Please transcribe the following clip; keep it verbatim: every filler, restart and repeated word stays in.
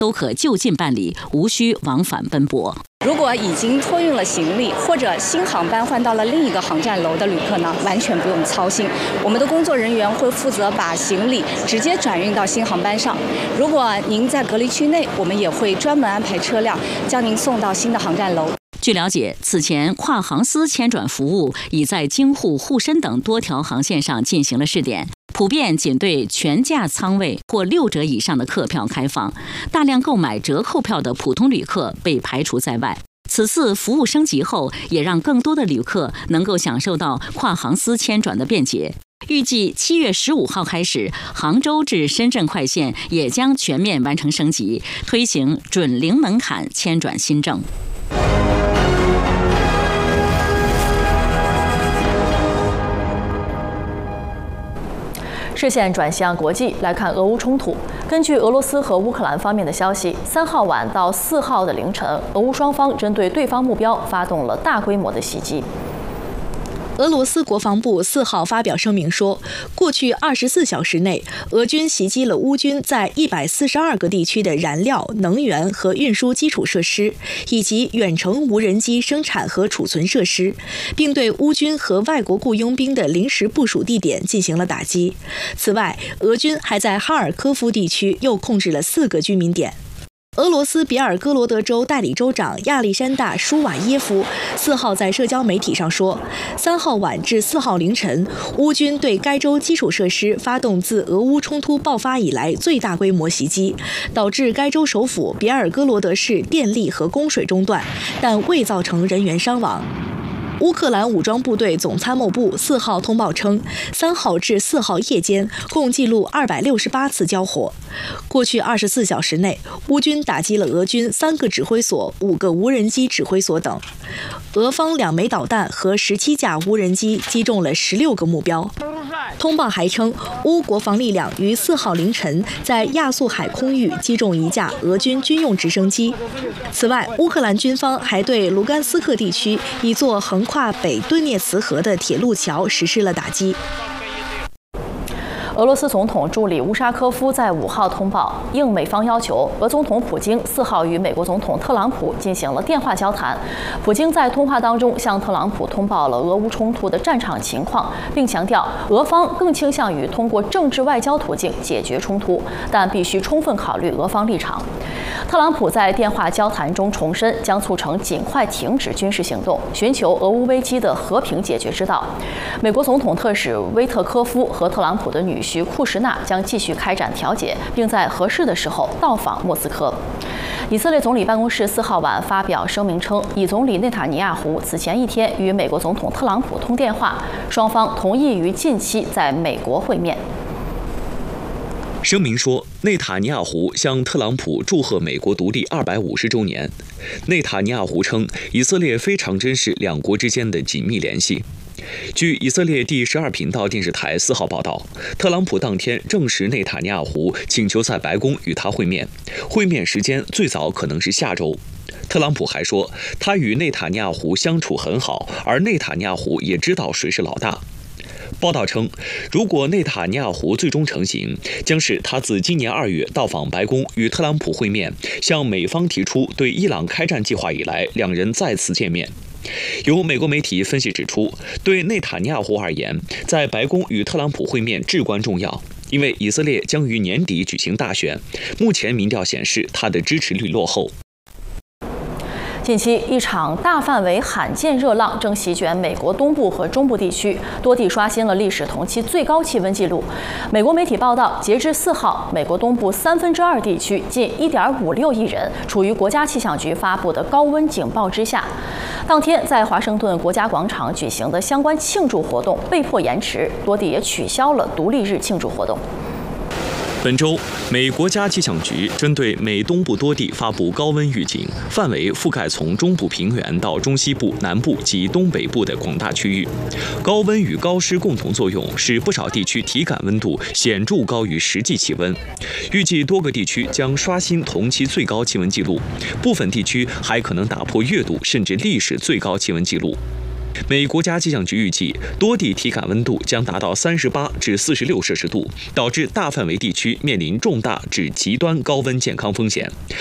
都可就近办理，无需往返奔波。 如果已经托运了行李，或者新航班换到了另一个航站楼的旅客呢，完全不用操心，我们的工作人员会负责把行李直接转运到新航班上。如果您在隔离区内，我们也会专门安排车辆将您送到新的航站楼。 据了解，此前跨航司迁转服务已在京沪、沪深等多条航线上进行了试点，普遍仅对全价舱位或六折以上的客票开放，大量购买折扣票的普通旅客被排除在外。此次服务升级后，也让更多的旅客能够享受到跨航司迁转的便捷。预计七月十五号开始，杭州至深圳快线也将全面完成升级，推行准零门槛迁转新政。 视线转向国际，来看俄乌冲突。根据俄罗斯和乌克兰方面的消息，三号晚到四号的凌晨，俄乌双方针对对方目标发动了大规模的袭击。 俄罗斯国防部四号发表声明说，过去二十四小时内，俄军袭击了乌军在一百四十二个地区的燃料、能源和运输基础设施，以及远程无人机生产和储存设施，并对乌军和外国雇佣兵的临时部署地点进行了打击。此外，俄军还在哈尔科夫地区又控制了四个居民点。俄罗斯别尔哥罗德州代理州长亚历山大·舒瓦耶夫四号在社交媒体上说，三号晚至四号凌晨，乌军对该州基础设施发动自俄乌冲突爆发以来最大规模袭击，导致该州首府别尔哥罗德市电力和供水中断，但未造成人员伤亡。乌克兰武装部队总参谋部四号通报称，三号至四号夜间共记录二百六十八次交火。过去二十四小时内，乌军打击了俄军三个指挥所、五个无人机指挥所等。俄方两枚导弹和十七架无人机击中了十六个目标。通报还称，乌国防力量于四号凌晨在亚速海空域击中一架俄军军用直升机。此外，乌克兰军方还对卢甘斯克地区一座横跨北顿涅茨河的铁路桥实施了打击。 俄罗斯总统助理乌沙科夫在五号通报，应美方要求，俄总统普京四号与美国总统特朗普进行了电话交谈。普京在通话当中向特朗普通报了俄乌冲突的战场情况，并强调俄方更倾向于通过政治外交途径解决冲突，但必须充分考虑俄方立场。特朗普在电话交谈中重申，将促成尽快停止军事行动，寻求俄乌危机的和平解决之道。美国总统特使威特科夫和特朗普的女婿库什纳将继续开展调解，并在合适的时候到访莫斯科。以色列总理办公室四号晚发表声明称，以总理内塔尼亚胡此前一天与美国总统特朗普通电话，双方同意于近期在美国会面。 声明说，内塔尼亚胡向特朗普祝贺美国独立二百五十周年。内塔尼亚胡称，以色列非常珍视两国之间的紧密联系。据以色列第十二频道电视台四号报道，特朗普当天证实内塔尼亚胡请求在白宫与他会面，会面时间最早可能是下周。特朗普还说，他与内塔尼亚胡相处很好，而内塔尼亚胡也知道谁是老大。报道称，如果内塔尼亚胡最终成行，将是他自今年二月到访白宫与特朗普会面，向美方提出对伊朗开战计划以来，两人再次见面。有美国媒体分析指出，对内塔尼亚胡而言，在白宫与特朗普会面至关重要，因为以色列将于年底举行大选，目前民调显示他的支持率落后。 近期，一场大范围罕见热浪正席卷美国东部和中部地区，多地刷新了历史同期最高气温纪录。美国媒体报道，截至四号，美国东部三分之二地区近一点五六亿人处于国家气象局发布的高温警报之下。当天，在华盛顿国家广场举行的相关庆祝活动被迫延迟，多地也取消了独立日庆祝活动。 本周，美国家气象局针对美东部多地发布高温预警，范围覆盖从中部平原到中西部、南部及东北部的广大区域。高温与高湿共同作用，使不少地区体感温度显著高于实际气温。预计多个地区将刷新同期最高气温纪录，部分地区还可能打破月度甚至历史最高气温纪录。 美国家气象局预计，多地体感温度将达到三十八至四十六摄氏度，导致大范围地区面临重大至极端高温健康风险。